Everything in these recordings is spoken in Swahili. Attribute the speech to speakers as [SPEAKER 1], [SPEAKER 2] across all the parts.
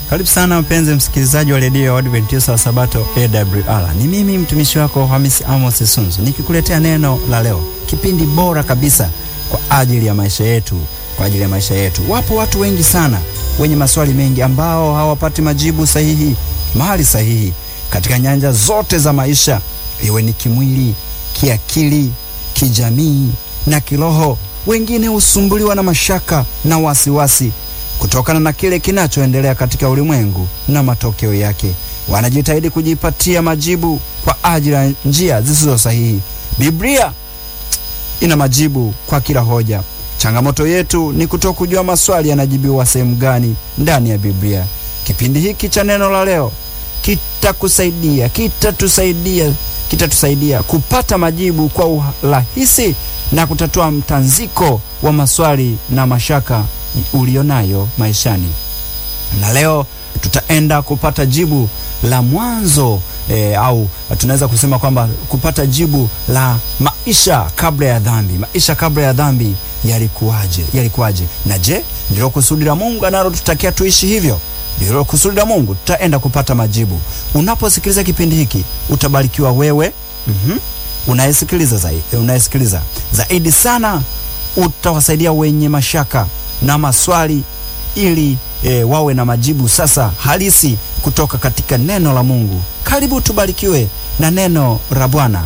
[SPEAKER 1] Karibu sana mpenzi msikilizaji wa redio Adventista wa Sabato AWR. Ni mimi mtumishi wako Hamisi Amos Sunzu nikikuletea neno la leo. Kipindi bora kabisa kwa ajili ya maisha yetu. Wapo watu wengi sana wenye maswali mengi ambao hawapati majibu sahihi, mahali sahihi katika nyanja zote za maisha, iwe ni kimwili, kiakili, kijamii na kiroho. Wengine husumbuliwa na mashaka na wasiwasi kutokana na kile kinachoendelea katika ulimwengu na matokeo yake. Wanajitahidi kujipatia majibu kwa ajili ya njia zisizo sahihi. Biblia ina majibu kwa kila hoja. Changamoto yetu ni kutokujua maswali yanajibiwa sehemu gani ndani ya Biblia. Kipindi hiki cha neno la leo kitatusaidia kupata majibu kwa urahisi na kutatua mtanziko wa maswali na mashaka ulionayo maishani. Na leo tutaenda kupata jibu la mwanzo au tunaweza kusema kwamba kupata jibu la maisha kabla ya dhambi. Maisha kabla ya dhambi yalikuwaje? Na je, ndilo kusudi la Mungu analotutakia tuishi hivyo? Ndilo kusudi la Mungu? Tutaenda kupata majibu. Unaposikiliza kipindi hiki utabarikiwa wewe. Unayesikiliza zaidi sana utawasaidia wenye mashaka na maswali ili wawe na majibu sasa halisi kutoka katika neno la Mungu. Karibu tubarikiwe na neno la Bwana.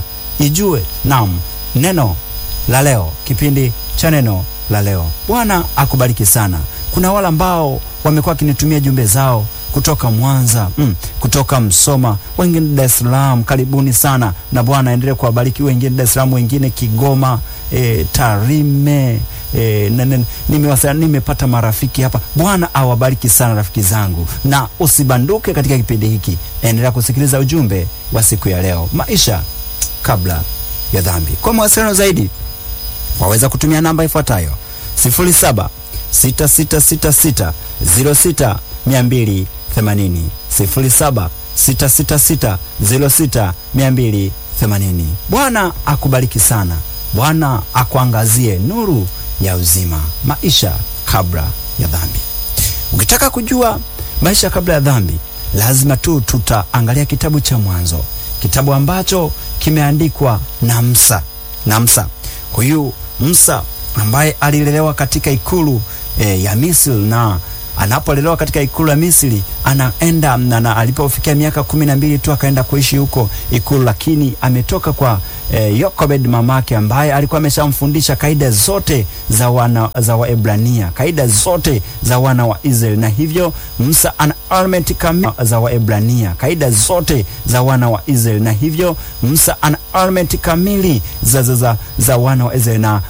[SPEAKER 1] Neno la leo, kipindi cha neno la leo. Bwana akubariki sana. Kuna wale ambao wamekuwa kinitumia jumbe zao kutoka Mwanza, kutoka Msoma, wengine Dar es Salaam. Karibuni sana na Bwana aendelee kuwabariki. Wengine Dar es Salaam, wengine Kigoma, Tarime, nimepata marafiki hapa. Bwana awabariki sana rafiki zangu, na usibanduke katika kipindi hiki. Endelea kusikiliza ujumbe wa siku ya leo, maisha kabla ya dhambi. Kwa mawasiliano zaidi waweza kutumia namba ifuatayo: 0766660680, 0766660680. Bwana akubariki sana. Bwana akuangazie nuru ya uzima. Maisha kabla ya dhambi. Ukitaka kujua maisha kabla ya dhambi, lazima tutaangalia kitabu cha Mwanzo, kitabu ambacho kimeandikwa na Musa. Kwa hiyo Musa ambaye alilelewa katika ikulu ya Misri, na anapolelewa katika ikulu ya Misri anaenda na alipofikia miaka 12 tu akaenda kuishi huko ikulu, lakini ametoka kwa Yokobed mamake, ambaye alikuwa ameshamfundisha kaida zote za Waebrania, kaida zote za wana wa Israeli. Na hivyo Musa ana element kamili za Waebrania, kaida zote za wana wa Israeli. Na hivyo Musa ana element kamili za wana wa Israeli, na